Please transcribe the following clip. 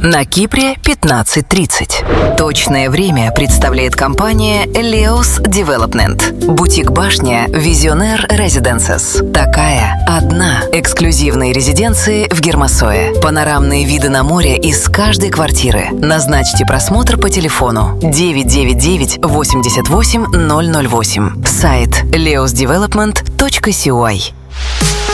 На Кипре 15:30. Точное время представляет компания Leos Development. Бутик-башня Visionaire Residences. Такая одна. Эксклюзивные резиденции в Гермосое. Панорамные виды на море из каждой квартиры. Назначьте просмотр по телефону 999 88 008. Сайт leosdevelopment.cy.